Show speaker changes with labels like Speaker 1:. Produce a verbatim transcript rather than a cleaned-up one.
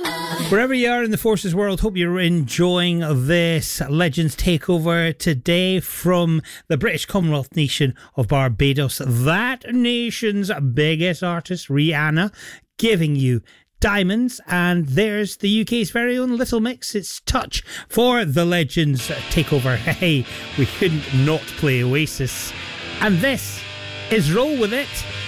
Speaker 1: Wherever you are in the Forces world, hope you're enjoying this Legends Takeover today from the British Commonwealth nation of Barbados. That nation's biggest artist, Rihanna, giving you Diamonds, and there's the U K's very own Little Mix. It's Touch for the Legends Takeover. Hey, we couldn't not play Oasis. And this is Roll With It.